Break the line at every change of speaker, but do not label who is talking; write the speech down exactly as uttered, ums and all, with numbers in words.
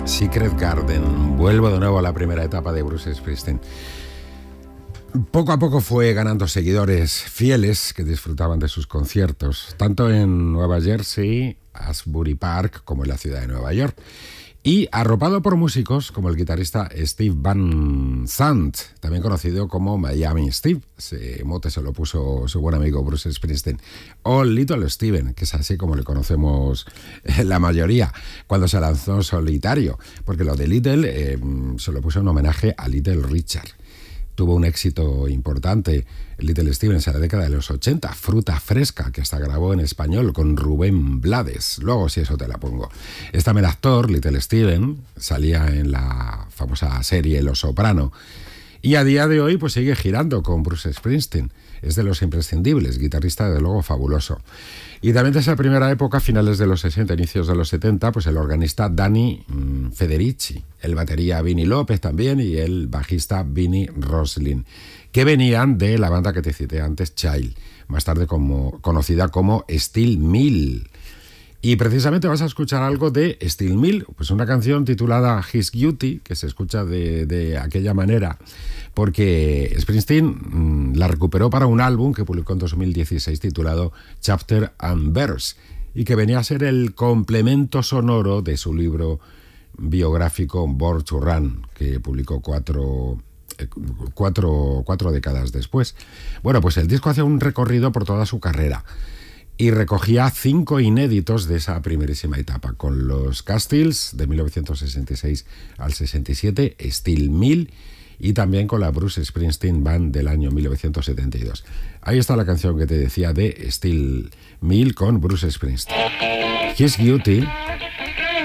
Secret Garden. Vuelvo de nuevo a la primera etapa de Bruce Springsteen. Poco a poco fue ganando seguidores fieles que disfrutaban de sus conciertos, tanto en Nueva Jersey, Asbury Park, como en la ciudad de Nueva York. Y arropado por músicos como el guitarrista Steve Van Sant, también conocido como Miami Steve, ese mote se lo puso su buen amigo Bruce Springsteen, o Little Steven, que es así como le conocemos la mayoría, cuando se lanzó solitario, porque lo de Little eh, se lo puso en homenaje a Little Richard. Tuvo un éxito importante Little Steven en la década de los ochenta, Fruta Fresca, que hasta grabó en español con Rubén Blades. Luego, si eso te la pongo. Es también actor, Little Steven, salía en la famosa serie Los Soprano, y a día de hoy pues sigue girando con Bruce Springsteen. Es de los imprescindibles, guitarrista de luego fabuloso. Y también de esa primera época, finales de los sesenta, inicios de los setenta, pues el organista Danny mmm, Federici, el batería Vinnie López también y el bajista Vinnie Roslin, que venían de la banda que te cité antes, Child, más tarde como, conocida como Steel Mill. Y precisamente vas a escuchar algo de Steel Mill, pues una canción titulada His Duty, que se escucha de, de aquella manera, porque Springsteen mmm, la recuperó para un álbum que publicó en dos mil dieciséis titulado Chapter and Verse, y que venía a ser el complemento sonoro de su libro biográfico Born to Run, que publicó cuatro... Cuatro, cuatro décadas después. Bueno, pues el disco hacía un recorrido por toda su carrera y recogía cinco inéditos de esa primerísima etapa, con los Castiles de mil novecientos sesenta y seis al sesenta y siete, Steel Mill, y también con la Bruce Springsteen Band del año mil novecientos setenta y dos. Ahí está la canción que te decía de Steel Mill con Bruce Springsteen. His Duty